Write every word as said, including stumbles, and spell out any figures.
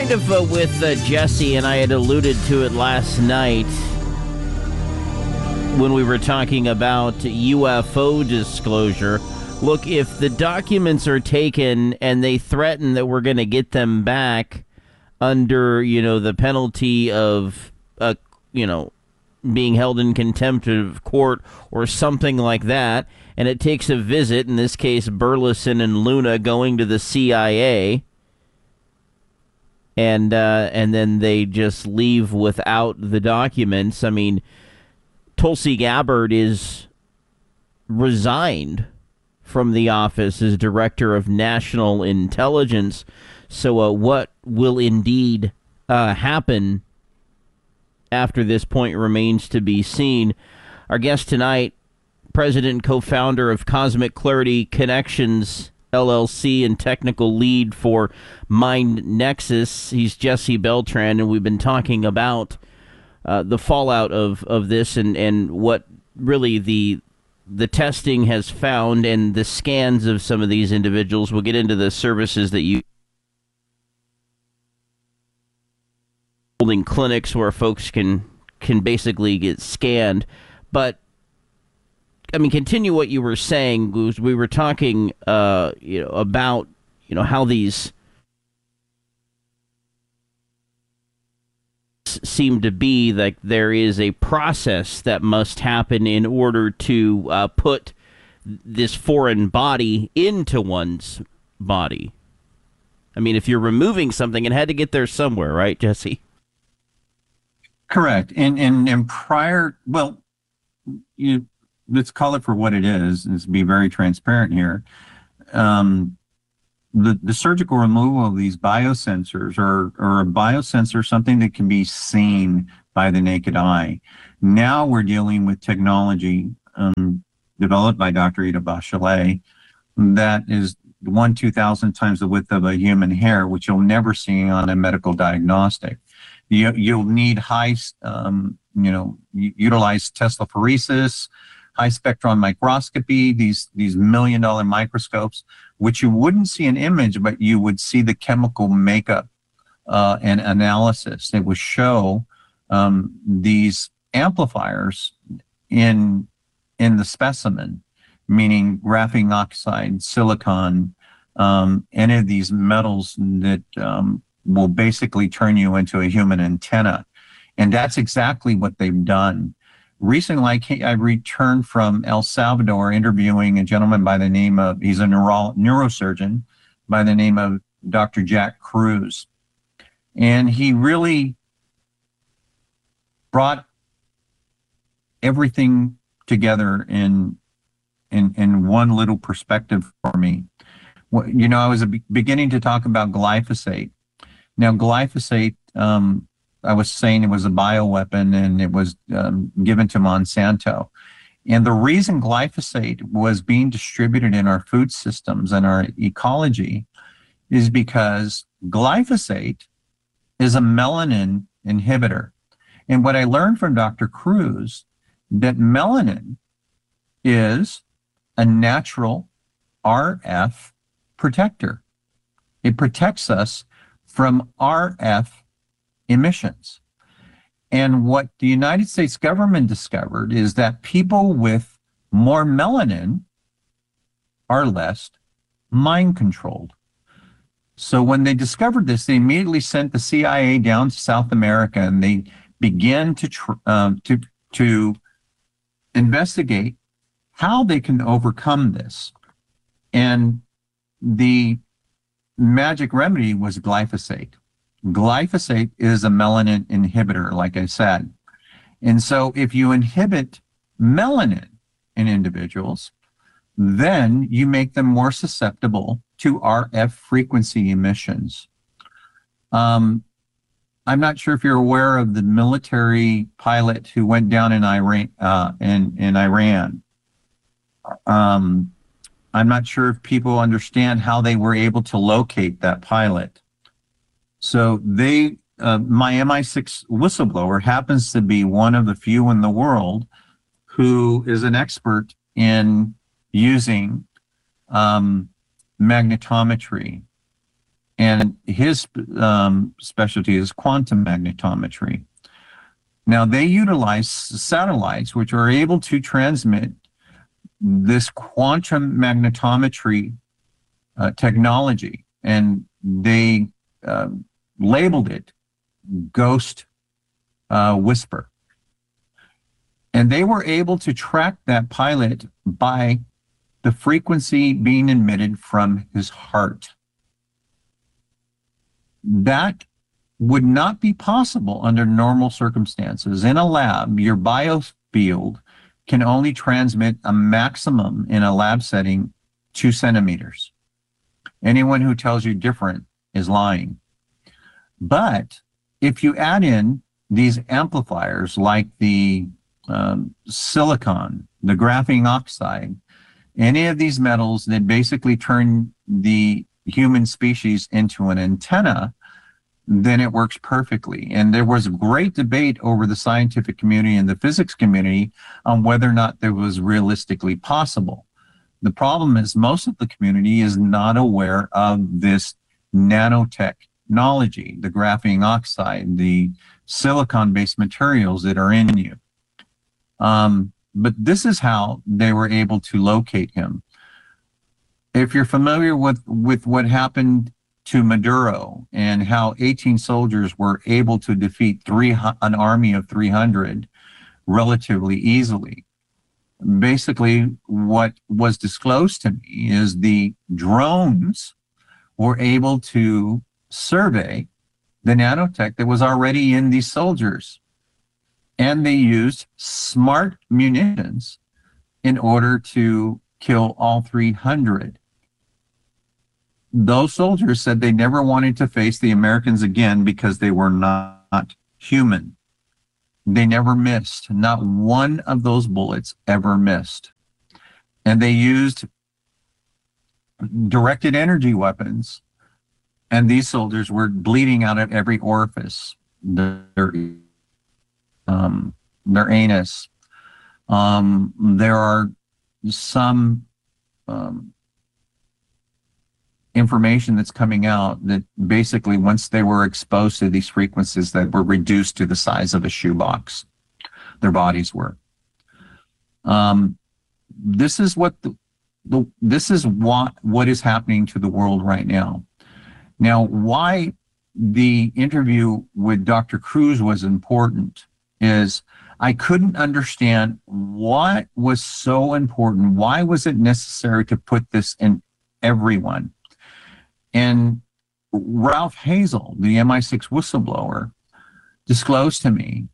kind of uh, with uh, Jesse, and I had alluded to it last night when we were talking about U F O disclosure. Look, if the documents are taken and they threaten that we're going to get them back under, you know, the penalty of, uh, you know, being held in contempt of court or something like that, and it takes a visit, in this case, Burleson and Luna going to the C I A, and uh, and then they just leave without the documents. I mean, Tulsi Gabbard is resigned from the office as Director of National Intelligence. So uh, what will indeed uh, happen after this point remains to be seen. Our guest tonight, President and co-founder of Cosmic Clarity Connections, L L C, and technical lead for Mind Nexus. He's Jesse Beltran, and we've been talking about uh, the fallout of, of this and, and what really the the testing has found and the scans of some of these individuals. We'll get into the services that you holding clinics where folks can can basically get scanned. But I mean, continue what you were saying. We were talking, uh, you know, about you know how these seem to be like there is a process that must happen in order to uh, put this foreign body into one's body. I mean, if you're removing something, it had to get there somewhere, right, Jesse? Correct. And and and prior, well, you let's call it for what it is. Let's be very transparent here. Um, the the surgical removal of these biosensors, or or a biosensor, something that can be seen by the naked eye. Now we're dealing with technology um, developed by Doctor Ida Bachelet that is one two thousand times the width of a human hair, which you'll never see on a medical diagnostic. You, you'll need high, um, you know, utilize Teslaphoresis, high spectron microscopy, these these million dollar microscopes, which you wouldn't see an image, but you would see the chemical makeup uh, and analysis. It would show um, these amplifiers in in the specimen, meaning graphene oxide, silicon, um, any of these metals that um, will basically turn you into a human antenna. And that's exactly what they've done. Recently, I, came, I returned from El Salvador interviewing a gentleman by the name of, he's a neuro, neurosurgeon by the name of Doctor Jack Cruz. And he really brought everything together in, in, in one little perspective for me. You know, I was beginning to talk about glyphosate. Now, glyphosate, um, I was saying it was a bioweapon and it was um, given to Monsanto. And the reason glyphosate was being distributed in our food systems and our ecology is because glyphosate is a melanin inhibitor. And what I learned from Doctor Cruz, that melanin is a natural R F protector. It protects us from R F emissions. And what the United States government discovered is that people with more melanin are less mind controlled. So when they discovered this, they immediately sent the C I A down to South America, and they began to tr- um, to to investigate how they can overcome this. And the magic remedy was glyphosate. Glyphosate is a melanin inhibitor, like I said. And so if you inhibit melanin in individuals, then you make them more susceptible to R F frequency emissions. Um, I'm not sure if you're aware of the military pilot who went down in Iran. Uh, in, in Iran. Um, I'm not sure if people understand how they were able to locate that pilot. So they, uh, my M I six whistleblower happens to be one of the few in the world who is an expert in using um, magnetometry and his um, specialty is quantum magnetometry. Now, they utilize satellites which are able to transmit this quantum magnetometry uh, technology, and they uh, labeled it Ghost uh, Whisper. And they were able to track that pilot by the frequency being emitted from his heart. That would not be possible under normal circumstances. In a lab, your biofield can only transmit a maximum in a lab setting two centimeters. Anyone who tells you different is lying. But if you add in these amplifiers like the um, silicon, the graphene oxide, any of these metals that basically turn the human species into an antenna, then it works perfectly. And there was a great debate over the scientific community and the physics community on whether or not that was realistically possible. The problem is most of the community is not aware of this nanotechnology, the graphene oxide, the silicon-based materials that are in you. Um, but this is how they were able to locate him. If you're familiar with, with what happened to Maduro and how eighteen soldiers were able to defeat three, an army of three hundred relatively easily, basically what was disclosed to me is the drones were able to survey the nanotech that was already in these soldiers. And they used smart munitions in order to kill all three hundred. Those soldiers said they never wanted to face the Americans again because they were not human. They never missed. Not one of those bullets ever missed. And they used directed energy weapons, and these soldiers were bleeding out of every orifice. Their, um, their anus. Um, there are some um, information that's coming out that basically once they were exposed to these frequencies that were reduced to the size of a shoebox, their bodies were. Um, this is what the, the this is what what is happening to the world right now. Now, why the interview with Doctor Cruz was important is I couldn't understand what was so important. Why was it necessary to put this in everyone? And Ralph Hazel, the M I six whistleblower, disclosed to me